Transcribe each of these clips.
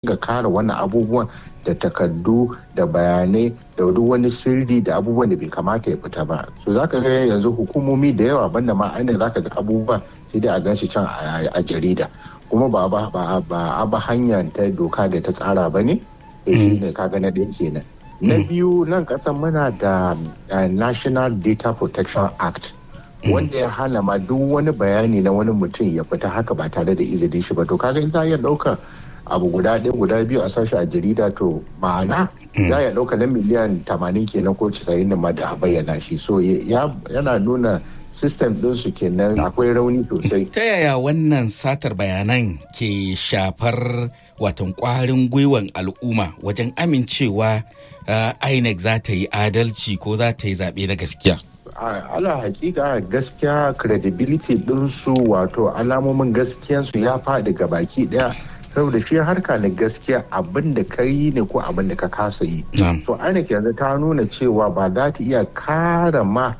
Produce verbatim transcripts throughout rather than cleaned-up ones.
ga kare wannan abubuwan da takardu da bayanai da duk wani sirri da abubuwan da bai kamata ya fita ba. So za ka ga yanzu hukumomi da yawa banda ma ainihin za ka ga abubuwa sai dai a gan shi can a jarida kuma ba ba ba ba hanya ta doka da ta tsara ba ne. Shi ne kaga na ɗaya kenan. Na biyu nan kasan muna da National Data Protection Act wanda ya hana ma duk wani bayani na wani mutum ya fita haka ba tare da izinin shi ba. To kaga in za a iya ɗaukar abu guda ɗaya guda biyu a sashi a jarida to ma'ana za ya ɗauka na miliyan tamanin kenan ko casa'in da ma da a bayyana shi. So yana nuna system ɗinsu kenan akwai rauni sosai. Ta yaya wannan satar bayanan ke shafar watan ƙwarin gwiwan al'umma wajen amincewa I N E C za ta yi adalci ko za ta yi zaɓe na gaskiya? Ala hakika gaskiya credibility ɗinsu wato alamomin gaskiyansu ya faɗi ga baki ɗaya. Saboda shi harka na gaskiya abin da ka yi ne ko abin da ka kasa yi. So I N E C yanzu ta nuna cewa ba za ta iya kara ma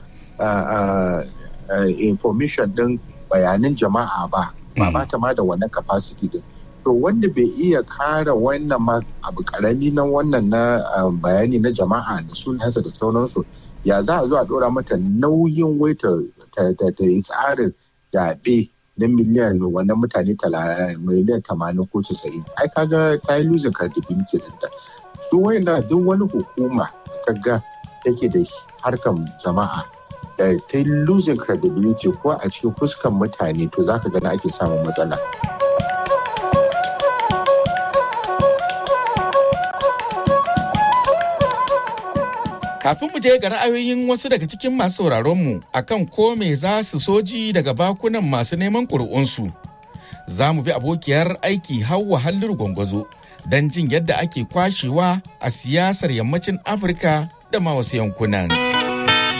information din bayanan jama'a ba. Ba ba ta ma da wannan capacity din. To wanda bai iya kara wannan ma abu karami na wannan na bayani na jama'a da sunansa da sauransu ya za a zo a dora mata nauyin wai ta yi tsarin zaɓe na miliyan wannan mutane miliyan tamanin ko casa'in. Ai kaga ta yi losing credibility din ta. Su wayanda duk wani hukuma kaga take da harkar jama'a da ta yi losing credibility ko a cikin fuskan mutane to zaka gana ake samun matsala. Kafin mu je ga ra'ayoyin wasu daga cikin masu sauraronmu akan ko me za su soji daga bakunan masu neman ƙuri'unsu, za mu bi abokiyar aiki Hauwa Halliru Gwangwazo don jin yadda ake kwashewa a siyasar yammacin Afirka da ma wasu yankunan.